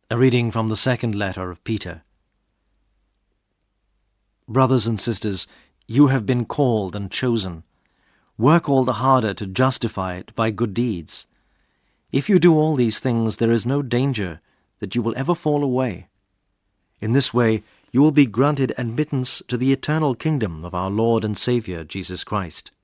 A reading from the second letter of Peter. Brothers and sisters, you have been called and chosen. Work all the harder to justify it by good deeds. If you do all these things, there is no danger that you will ever fall away. In this way, you will be granted admittance to the eternal kingdom of our Lord and Saviour, Jesus Christ.